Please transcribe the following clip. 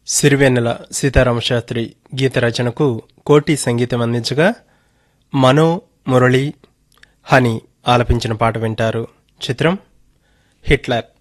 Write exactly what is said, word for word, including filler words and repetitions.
సిరివెన్నెల సీతారామశాస్త్రి గీత రచనకు కోటి సంగీతం అందించగా మనో మురళి హని ఆలపించిన పాట వింటారు. చిత్రం హిట్లర్.